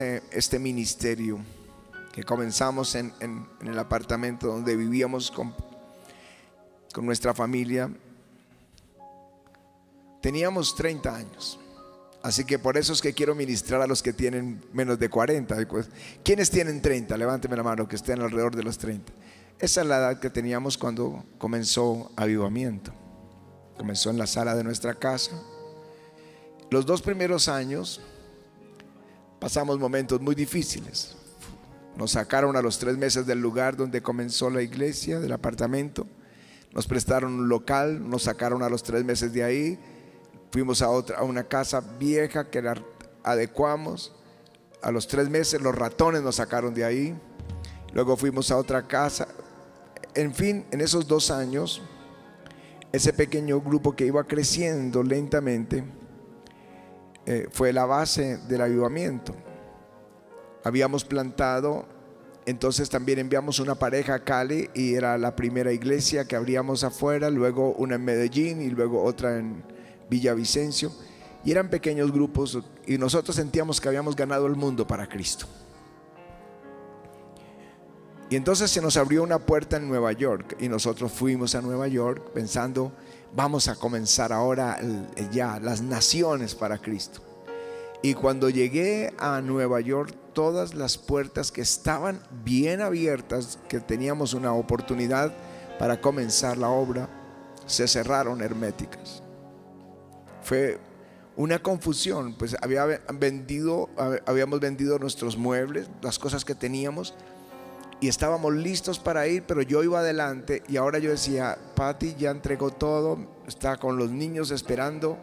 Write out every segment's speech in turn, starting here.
Este ministerio que comenzamos en el apartamento donde vivíamos con nuestra familia, teníamos 30 años. Así que por eso es que quiero ministrar a los que tienen menos de 40. ¿Quiénes tienen 30? Levánteme la mano que estén alrededor de los 30. Esa es la edad que teníamos cuando comenzó Avivamiento. Comenzó en la sala de nuestra casa. Los 2 primeros años pasamos momentos muy difíciles. Nos sacaron a los 3 meses del lugar donde comenzó la iglesia, del apartamento. Nos prestaron un local, nos sacaron a los 3 meses de ahí. Fuimos a una casa vieja que la adecuamos. A los 3 meses los ratones nos sacaron de ahí. Luego fuimos a otra casa. En fin, en esos 2 años, ese pequeño grupo que iba creciendo lentamente fue la base del avivamiento. Habíamos plantado, entonces también enviamos una pareja a Cali y era la primera iglesia que abríamos afuera, luego una en Medellín y luego otra en Villavicencio, y eran pequeños grupos y nosotros sentíamos que habíamos ganado el mundo para Cristo. Y entonces se nos abrió una puerta en Nueva York y nosotros fuimos a Nueva York pensando, vamos a comenzar ahora ya las naciones para Cristo. Y cuando llegué a Nueva York, todas las puertas que estaban bien abiertas, que teníamos una oportunidad para comenzar la obra, se cerraron herméticas. Fue una confusión, pues habíamos vendido nuestros muebles, las cosas que teníamos, y estábamos listos para ir, pero yo iba adelante y ahora yo decía, Patty ya entregó todo, está con los niños esperando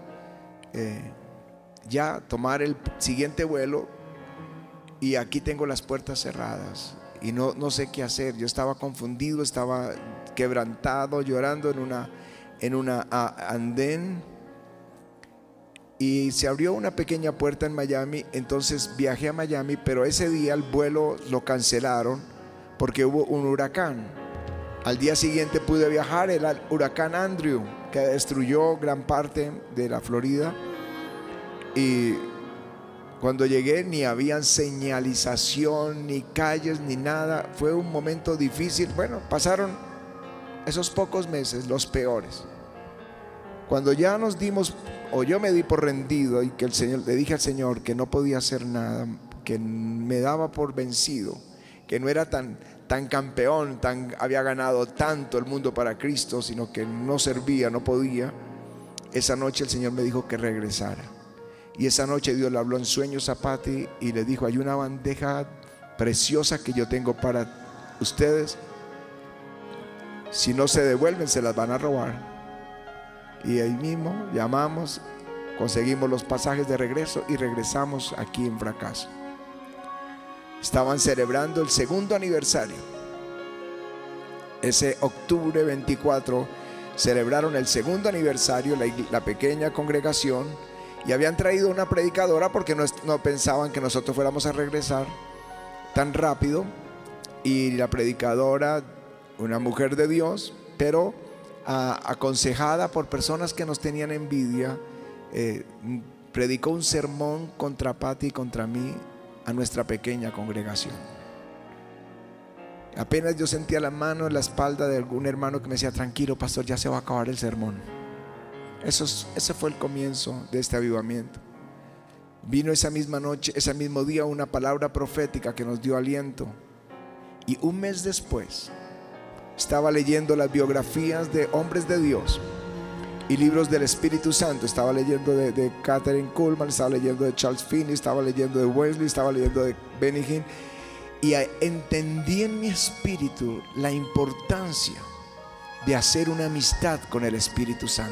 ya tomar el siguiente vuelo, y aquí tengo las puertas cerradas y no sé qué hacer. Yo estaba confundido, estaba quebrantado, llorando en una andén, y se abrió una pequeña puerta en Miami. Entonces viajé a Miami, pero ese día el vuelo lo cancelaron porque hubo un huracán. Al día siguiente pude viajar, el huracán Andrew, que destruyó gran parte de la Florida. Y cuando llegué ni habían señalización, ni calles, ni nada. Fue un momento difícil. Bueno, pasaron esos pocos meses, los peores. Cuando ya nos dimos, o yo me di por rendido, y que le dije al Señor que no podía hacer nada, que me daba por vencido, que no era tan campeón, había ganado tanto el mundo para Cristo, sino que no servía, no podía. Esa noche el Señor me dijo que regresara. Y esa noche Dios le habló en sueños a Patty y le dijo, hay una bandeja preciosa que yo tengo para ustedes. Si no se devuelven, se las van a robar. Y ahí mismo llamamos, conseguimos los pasajes de regreso y regresamos aquí en Fracaso. Estaban celebrando el 2º aniversario. Ese octubre 24 celebraron el 2º aniversario, la pequeña congregación. Y habían traído una predicadora porque no pensaban que nosotros fuéramos a regresar tan rápido. Y la predicadora, una mujer de Dios, pero aconsejada por personas que nos tenían envidia, predicó un sermón contra Patty y contra mí a nuestra pequeña congregación. Apenas yo sentía la mano en la espalda de algún hermano que me decía, tranquilo pastor, ya se va a acabar el sermón. Ese fue el comienzo de este avivamiento. Vino esa misma noche, ese mismo día, una palabra profética que nos dio aliento. Y un mes después estaba leyendo las biografías de hombres de Dios y libros del Espíritu Santo. Estaba leyendo de Catherine Kuhlman, estaba leyendo de Charles Finney, estaba leyendo de Wesley, estaba leyendo de Benny Hinn. Y entendí en mi espíritu la importancia de hacer una amistad con el Espíritu Santo.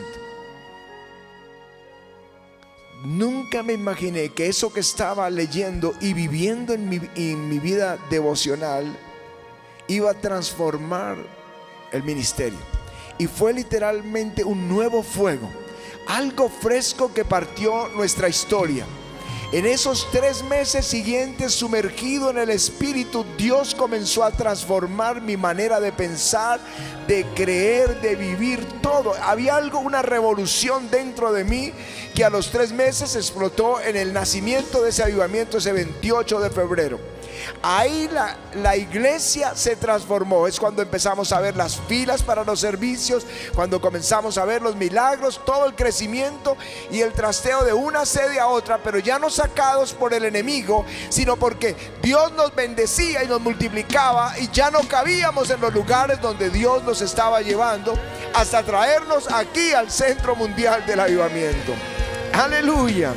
Nunca me imaginé que eso que estaba leyendo y viviendo en mi vida devocional iba a transformar el ministerio. Y fue literalmente un nuevo fuego, algo fresco que partió nuestra historia. En esos 3 meses siguientes, sumergido en el Espíritu, Dios comenzó a transformar mi manera de pensar, de creer, de vivir, todo. Había algo, una revolución dentro de mí que a los 3 meses explotó en el nacimiento de ese avivamiento, ese 28 de febrero. Ahí la iglesia se transformó. Es cuando empezamos a ver las filas para los servicios, cuando comenzamos a ver los milagros, todo el crecimiento y el trasteo de una sede a otra, pero ya no sacados por el enemigo, sino porque Dios nos bendecía y nos multiplicaba, y ya no cabíamos en los lugares donde Dios nos estaba llevando, hasta traernos aquí al centro mundial del avivamiento. Aleluya.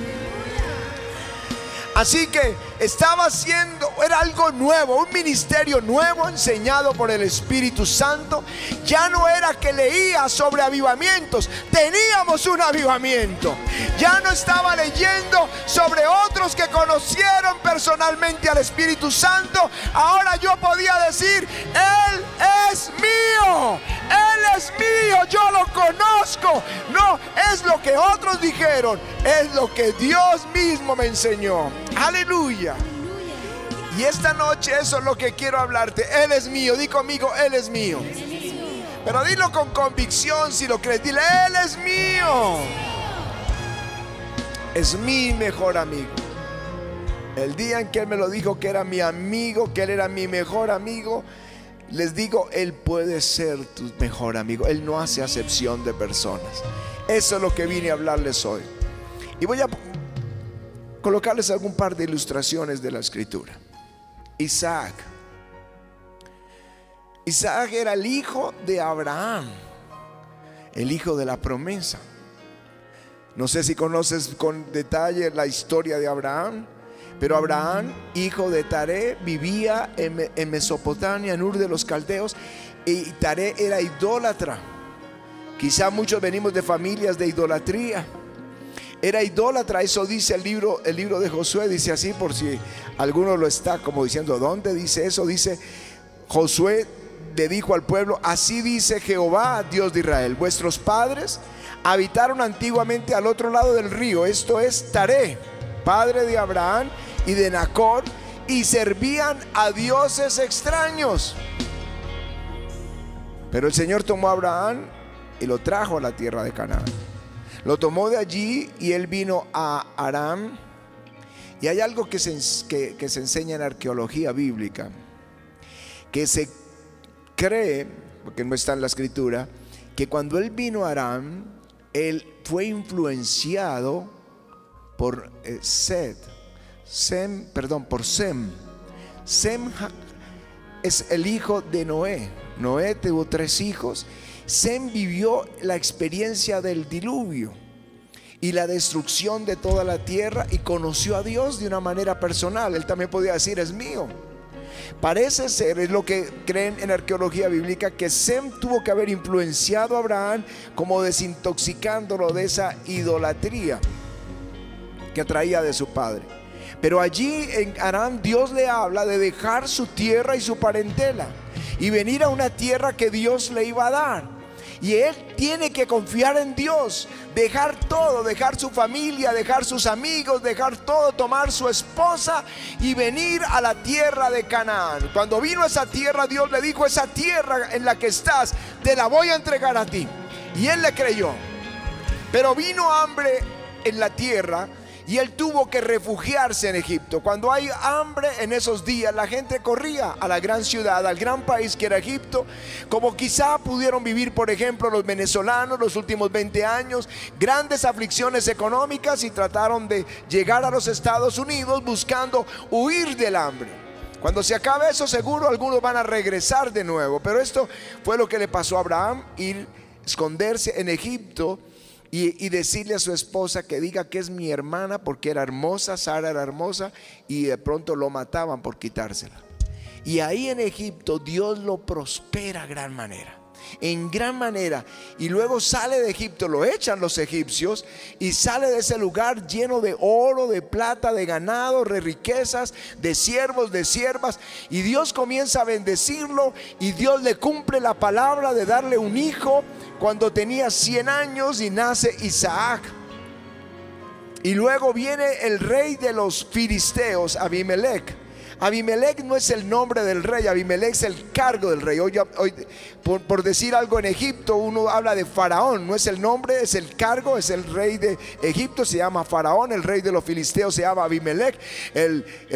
Así que estaba haciendo, era algo nuevo, un ministerio nuevo enseñado por el Espíritu Santo. Ya no era que leía sobre avivamientos, teníamos un avivamiento. Ya no estaba leyendo sobre otros que conocieron personalmente al Espíritu Santo. Ahora yo podía decir: Él es mío, Él es mío, yo lo conozco. No es lo que otros dijeron, es lo que Dios mismo me enseñó. Aleluya. Y esta noche eso es lo que quiero hablarte. Él es mío. Di conmigo: Él es mío. Pero dilo con convicción si lo crees. Dile: Él es mío. Es mi mejor amigo. El día en que Él me lo dijo, que era mi amigo, que Él era mi mejor amigo, les digo: Él puede ser tu mejor amigo. Él no hace acepción de personas. Eso es lo que vine a hablarles hoy. Y voy a colocarles algún par de ilustraciones de la escritura. Isaac era el hijo de Abraham, el hijo de la promesa. No sé si conoces con detalle la historia de Abraham, pero Abraham, hijo de Taré, vivía en Mesopotamia, en Ur de los Caldeos, y Taré era idólatra. Quizá muchos venimos de familias de idolatría. Era idólatra, eso dice el libro de Josué. Dice así, por si alguno lo está como diciendo: ¿dónde dice eso? Dice: Josué le dijo al pueblo: así dice Jehová, Dios de Israel: vuestros padres habitaron antiguamente al otro lado del río, esto es Taré, padre de Abraham y de Nacor, y servían a dioses extraños. Pero el Señor tomó a Abraham y lo trajo a la tierra de Canaán. Lo tomó de allí y él vino a Aram. Y hay algo que se enseña en arqueología bíblica, que se cree, porque no está en la escritura, que cuando él vino a Aram, él fue influenciado por Sem. Sem es el hijo de Noé. Noé tuvo 3 hijos. Sem vivió la experiencia del diluvio y la destrucción de toda la tierra, y conoció a Dios de una manera personal. Él también podía decir: es mío. Parece ser, es lo que creen en arqueología bíblica, que Sem tuvo que haber influenciado a Abraham, como desintoxicándolo de esa idolatría que traía de su padre. Pero allí en Aram Dios le habla de dejar su tierra y su parentela y venir a una tierra que Dios le iba a dar. Y él tiene que confiar en Dios, dejar todo, dejar su familia, dejar sus amigos, dejar todo, tomar su esposa y venir a la tierra de Canaán. Cuando vino a esa tierra, Dios le dijo: esa tierra en la que estás, te la voy a entregar a ti. Y él le creyó. Pero vino hambre en la tierra y él tuvo que refugiarse en Egipto. Cuando hay hambre en esos días, la gente corría a la gran ciudad, al gran país que era Egipto, como quizá pudieron vivir, por ejemplo, los venezolanos los últimos 20 años, grandes aflicciones económicas, y trataron de llegar a los Estados Unidos buscando huir del hambre. Cuando se acabe eso, seguro algunos van a regresar de nuevo. Pero esto fue lo que le pasó a Abraham: ir, esconderse en Egipto y decirle a su esposa que diga que es mi hermana, porque era hermosa, Sara era hermosa, y de pronto lo mataban por quitársela. Y ahí en Egipto Dios lo prospera en gran manera, y luego sale de Egipto, lo echan los egipcios, y sale de ese lugar lleno de oro, de plata, de ganado, de riquezas, de siervos, de siervas, y Dios comienza a bendecirlo, y Dios le cumple la palabra de darle un hijo cuando tenía 100 años, y nace Isaac. Y luego viene el rey de los filisteos, Abimelech. Abimelech no es el nombre del rey, Abimelech es el cargo del rey. Hoy, por decir algo en Egipto, uno habla de Faraón, no es el nombre, es el cargo, es el rey de Egipto, se llama Faraón. El rey de los filisteos se llama Abimelech. El